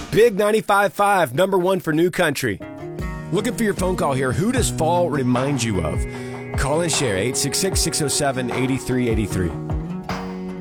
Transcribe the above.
Big 95.5, number one for New Country. Looking for your phone call here. Who does fall remind you of? Call and share, 866-607-8383.